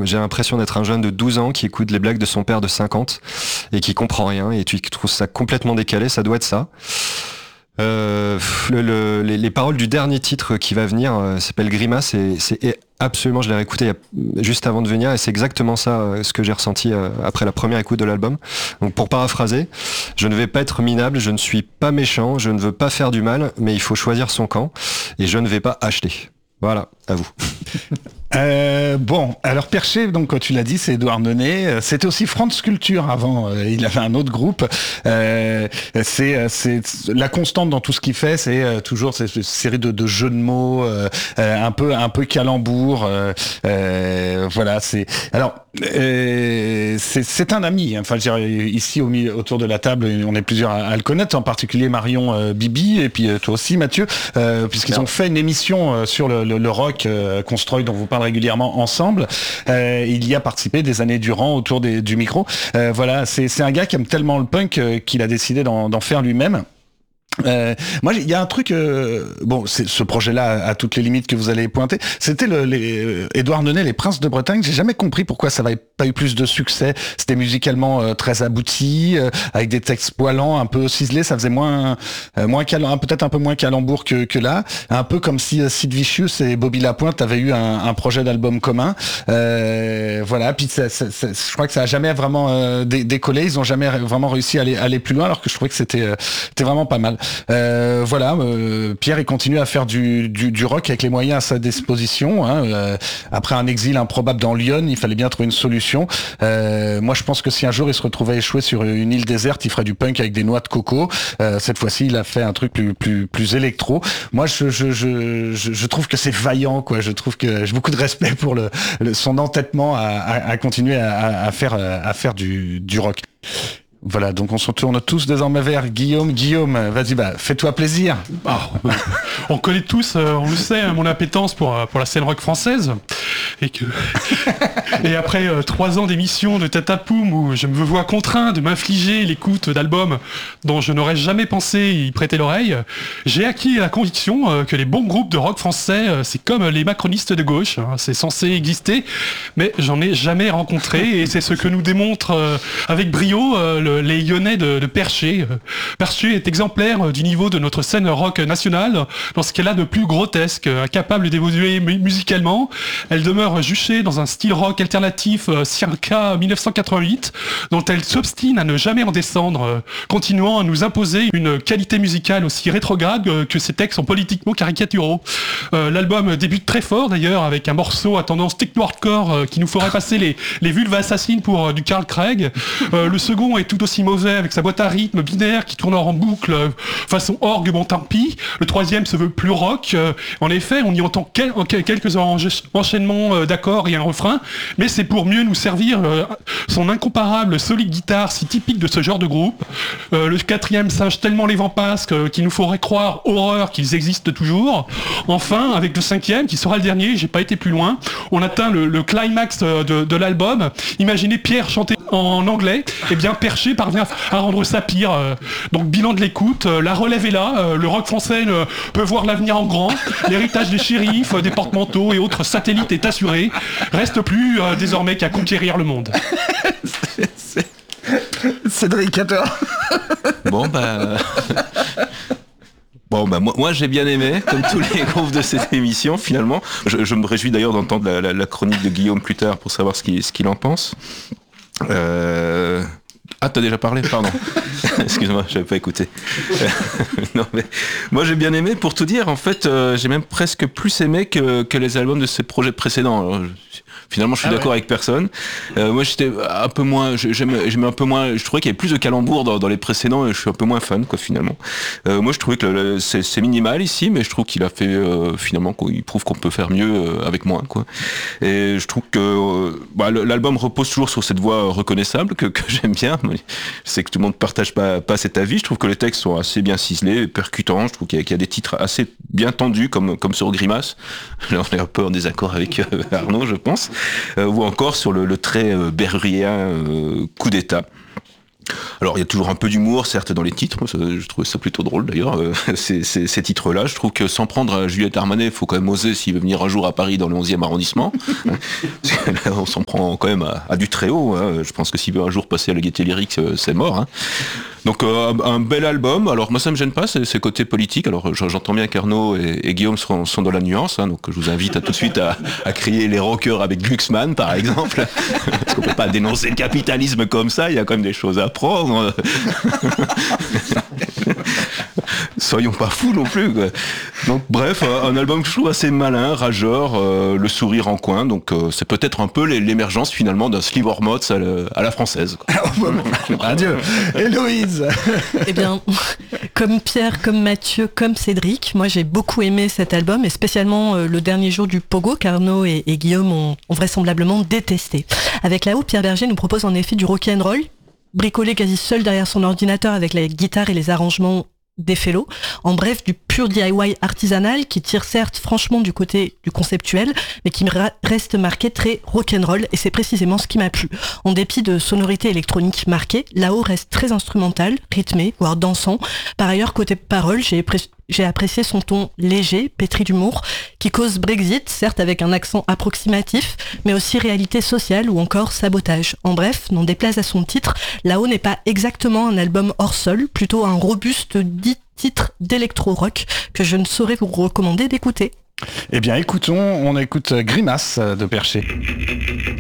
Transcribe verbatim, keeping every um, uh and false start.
j'ai l'impression d'être un jeune de douze ans qui écoute les blagues de son père de cinquante et qui comprend rien et qui trouve ça complètement décalé. Ça doit être ça. Euh, le, le, les, les paroles du dernier titre qui va venir euh, s'appelle Grimace et c'est absolument, je l'ai réécouté il y a, juste avant de venir et c'est exactement ça euh, ce que j'ai ressenti euh, après la première écoute de l'album. Donc pour paraphraser, je ne vais pas être minable, je ne suis pas méchant, je ne veux pas faire du mal, mais il faut choisir son camp et je ne vais pas acheter. Voilà, à vous. Euh, bon, alors Perché, donc quand tu l'as dit, c'est Édouard Nonnet. C'était aussi France Culture avant. Euh, il avait un autre groupe. Euh, c'est, c'est la constante dans tout ce qu'il fait. C'est euh, toujours cette série de, de jeux de mots, euh, euh, un peu, un peu calembour. Euh, euh, voilà. C'est alors, euh, c'est, c'est un ami. Enfin, je dirais, ici au milieu, autour de la table, on est plusieurs à, à le connaître, en particulier Marion euh, Bibi et puis euh, toi aussi, Mathieu, euh, puisqu'ils Bien. ont fait une émission euh, sur le, le, le rock euh, Constroy dont vous parlez régulièrement ensemble. Euh, il y a participé des années durant autour des, du micro. Euh, voilà, c'est, c'est un gars qui aime tellement le punk euh, qu'il a décidé d'en, d'en faire lui-même. Euh, moi, il y a un truc. Euh, bon, c'est, ce projet-là a toutes les limites que vous allez pointer. C'était le, les, euh, Édouard Nonnet, les Princes de Bretagne. J'ai jamais compris pourquoi ça n'avait pas eu plus de succès. C'était musicalement euh, très abouti, euh, avec des textes poilants, un peu ciselés. Ça faisait moins, euh, moins cal- peut-être un peu moins calembour que, que là. Un peu comme si euh, Sid Vicious et Bobby Lapointe avaient eu un, un projet d'album commun. Euh, voilà. Puis ça, ça, ça, je crois que ça a jamais vraiment euh, dé- décollé. Ils ont jamais vraiment réussi à aller, aller plus loin, alors que je trouvais que c'était, euh, c'était vraiment pas mal. Euh, voilà, euh, Pierre il continue à faire du, du, du rock avec les moyens à sa disposition. Hein, euh, après un exil improbable dans Lyon, il fallait bien trouver une solution. Euh, moi, je pense que si un jour il se retrouvait échoué sur une île déserte, il ferait du punk avec des noix de coco. Euh, cette fois-ci, il a fait un truc plus plus plus électro. Moi, je je je je, je trouve que c'est vaillant, quoi. Je trouve que j'ai beaucoup de respect pour le, le son entêtement à, à, à continuer à, à faire à faire du du rock. Voilà, donc on se tourne tous désormais vers Guillaume. Guillaume, vas-y, bah, fais-toi plaisir. Oh, on connaît tous, euh, on le sait, hein, mon appétence pour, pour la scène rock française. Et que et après euh, trois ans d'émission de Tatapoum où je me vois contraint de m'infliger l'écoute d'albums dont je n'aurais jamais pensé y prêter l'oreille, j'ai acquis la conviction euh, que les bons groupes de rock français, euh, c'est comme les macronistes de gauche, hein, c'est censé exister, mais j'en ai jamais rencontré et c'est ce que nous démontre euh, avec brio euh, le, les Lyonnais de, de Perché. Perché est exemplaire du niveau de notre scène rock nationale dans ce qu'elle a de plus grotesque, incapable d'évoluer musicalement. Elle demeure juchée dans un style rock alternatif euh, circa dix-neuf cent quatre-vingt-huit, dont elle s'obstine à ne jamais en descendre, euh, continuant à nous imposer une qualité musicale aussi rétrograde euh, que ses textes sont politiquement caricaturaux. Euh, l'album débute très fort d'ailleurs, avec un morceau à tendance techno-hardcore euh, qui nous ferait passer les, les vulves assassines pour euh, du Carl Craig. Euh, le second est tout aussi mauvais, avec sa boîte à rythme binaire qui tourne en boucle, euh, façon orgue, bon tant pis. Le troisième se veut plus rock. Euh, en effet, on y entend quel, quelques enchaînements d'accords et un refrain, mais c'est pour mieux nous servir euh, son incomparable solide guitare si typique de ce genre de groupe. Euh, le quatrième singe tellement les vents passent euh, qu'il nous faudrait croire horreur qu'ils existent toujours. Enfin, avec le cinquième, qui sera le dernier, j'ai pas été plus loin, on atteint le, le climax de, de l'album. Imaginez Pierre chanter en anglais, et bien Perché parvient à rendre ça pire. Euh, donc bilan de l'écoute, euh, la relève est là, euh, le rock français euh, peut voir l'avenir en grand, l'héritage des shérifs, euh, des porte-manteaux et autres satellites est assuré. Reste plus euh, désormais qu'à conquérir le monde. c'est, c'est... Cédric, à toi. Bon bah... Bon bah moi, moi j'ai bien aimé, comme tous les groupes de cette émission finalement. Je, je me réjouis d'ailleurs d'entendre la, la, la chronique de Guillaume plus tard pour savoir ce qu'il, ce qu'il en pense. Euh... Ah, t'as déjà parlé, pardon. Excuse-moi, j'avais pas écouté. Non, mais moi j'ai bien aimé, pour tout dire, en fait, euh, j'ai même presque plus aimé que, que les albums de ces projets précédents. Alors, je, finalement, je suis ah d'accord ouais. avec personne. Euh, moi, j'étais un peu moins, j'aimais, j'aimais un peu moins. Je trouvais qu'il y avait plus de calembours dans, dans les précédents, et je suis un peu moins fan, quoi, finalement. Euh, moi, je trouvais que le, le, c'est, c'est minimal ici, mais je trouve qu'il a fait euh, finalement, il prouve qu'on peut faire mieux euh, avec moins, quoi. Et je trouve que euh, bah, l'album repose toujours sur cette voix reconnaissable que, que j'aime bien. Je sais que tout le monde partage pas, pas cet avis. Je trouve que les textes sont assez bien ciselés, percutants. Je trouve qu'il y a, qu'il y a des titres assez bien tendus, comme, comme sur Grimace. Là, on est un peu en désaccord avec euh, Arnaud, je pense. Euh, ou encore sur le, le très euh, berrurien euh, coup d'état. Alors il y a toujours un peu d'humour, certes, dans les titres. Je trouvais ça plutôt drôle d'ailleurs, euh, ces, ces, ces titres-là. Je trouve que s'en prendre à Juliette Armanet, il faut quand même oser s'il veut venir un jour à Paris dans le onzième arrondissement. Là, on s'en prend quand même à, à du très haut. Hein. Je pense que s'il veut un jour passer à la Gaîté Lyrique, c'est mort. Hein. Donc euh, un bel album. Alors moi ça me gêne pas, c'est, c'est côté politique. Alors j'entends bien qu'Arnaud et, et Guillaume sont, sont dans la nuance. Hein, donc je vous invite à tout de suite à, à crier les rockers avec Glucksmann par exemple. Parce qu'on peut pas dénoncer le capitalisme comme ça. Il y a quand même des choses à prendre. Soyons pas fous non plus, quoi. Donc bref, un album que je trouve assez malin, rageur, euh, le sourire en coin. Donc euh, c'est peut-être un peu l'émergence finalement d'un Slivor Mods à, le, à la française, quoi. Adieu. Héloïse. Eh bien, comme Pierre, comme Mathieu, comme Cédric, moi j'ai beaucoup aimé cet album et spécialement euh, le dernier jour du Pogo qu'Arnaud et, et Guillaume ont, ont vraisemblablement détesté. Avec là-haut, Pierre Berger nous propose en effet du rock'n'roll, bricolé quasi seul derrière son ordinateur avec la guitare et les arrangements des fellows. En bref, du pur D I Y artisanal qui tire certes franchement du côté du conceptuel, mais qui reste marqué très rock'n'roll et c'est précisément ce qui m'a plu. En dépit de sonorités électroniques marquées, là-haut reste très instrumental, rythmé, voire dansant. Par ailleurs, côté paroles, j'ai pré- J'ai apprécié son ton léger, pétri d'humour, qui cause Brexit, certes avec un accent approximatif, mais aussi réalité sociale ou encore sabotage. En bref, n'en déplaise à son titre, là-haut n'est pas exactement un album hors sol, plutôt un robuste dit titre d'électro-rock que je ne saurais vous recommander d'écouter. Eh bien écoutons, on écoute Grimace de Perché.